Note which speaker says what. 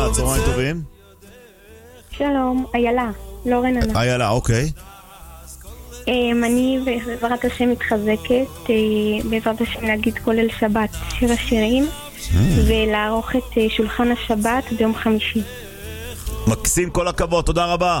Speaker 1: צהריים טובים.
Speaker 2: שלום, איילה, לורן ענה.
Speaker 1: איילה, אוקיי.
Speaker 2: אני בעזרת השם מתחזקת, בעזרת השם להגיד כולל שבת שיר השירים, ולערוך את שולחן השבת ביום חמישי.
Speaker 1: מקסים, כל הכבוד, תודה רבה.